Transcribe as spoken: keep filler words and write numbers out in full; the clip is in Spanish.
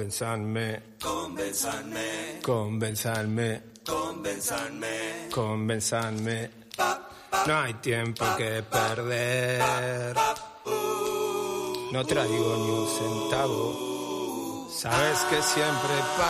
Convenzanme, Convenzanme, convenzanme, convenzanme. convenzanme. No hay tiempo que perder. No traigo ni un centavo. Sabes que siempre pago.